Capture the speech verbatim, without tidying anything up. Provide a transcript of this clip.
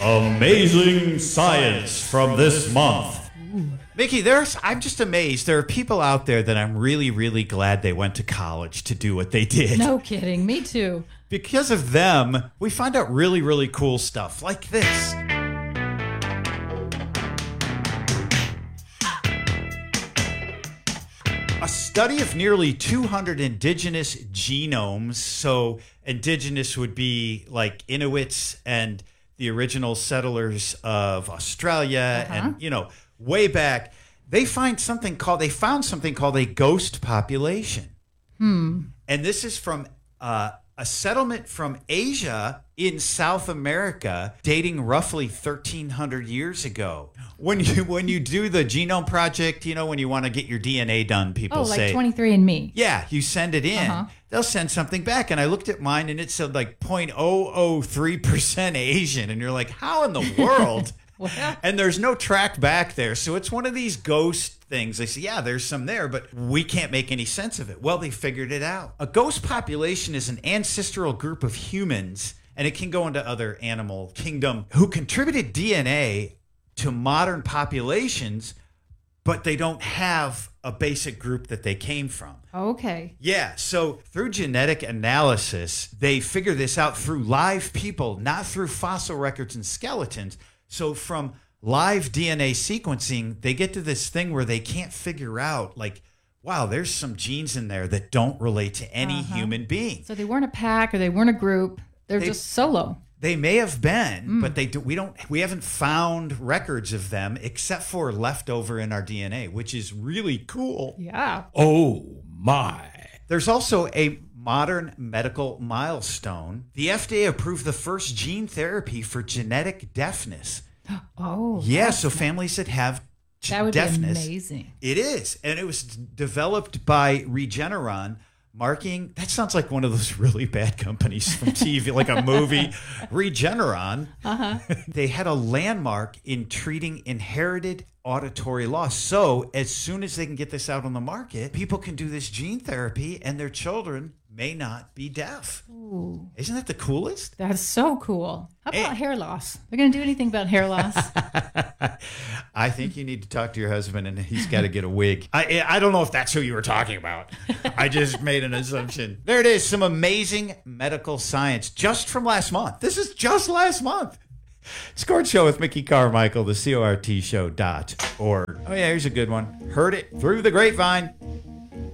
Amazing science from this month. Mickey, there's I'm just amazed. There are people out there that I'm really, really glad they went to college to do what they did. No kidding. Me too. Because of them, we find out really, really cool stuff like this. A study of nearly two hundred indigenous genomes. So indigenous would be like Inuits and the original settlers of Australia. Uh-huh. And, you know, way back, they find something called, they found something called a ghost population. Hmm. And this is from uh, a settlement from Asia in South America dating roughly thirteen hundred years ago. When you when you do the Genome Project, you know, when you want to get your D N A done, people oh, like say, twenty-three and me. yeah, you send it in. Uh-huh. They'll send something back. And I looked at mine and it said like zero point zero zero three percent Asian. And you're like, how in the world? Well. And there's no track back there. So it's one of these ghost things. They say, yeah, there's some there, but we can't make any sense of it. Well, they figured it out. A ghost population is an ancestral group of humans, and it can go into other animal kingdom, who contributed D N A to modern populations, but they don't have a basic group that they came from. Okay. Yeah, so through genetic analysis, they figure this out through live people, not through fossil records and skeletons. So from live D N A sequencing, they get to this thing where they can't figure out, like, wow, there's some genes in there that don't relate to any Uh-huh. human being. So they weren't a pack or they weren't a group. They're They- just solo. They may have been, Mm. but they do, we don't we haven't found records of them except for leftover in our D N A, which is really cool. Yeah. Oh my. There's also a modern medical milestone. The F D A approved the first gene therapy for genetic deafness. Oh. Yeah, so families that have g- That would deafness. be amazing. It is. And it was d- developed by Regeneron, marking, that sounds like one of those really bad companies from T V, like a movie. Regeneron. Uh-huh. They had a landmark in treating inherited auditory loss. So as soon as they can get this out on the market, people can do this gene therapy and their children may not be deaf. Ooh. Isn't that the coolest? That's so cool. How about Eh. hair loss? They're going to do anything about hair loss? I think you need to talk to your husband and he's got to get a wig. I I don't know if that's who you were talking about. I just made an assumption. There it is. Some amazing medical science just from last month. This is just last month. Scored Show with Mickey Carmichael, the C O R T show dot org. Oh, yeah, here's a good one. Heard it through the grapevine.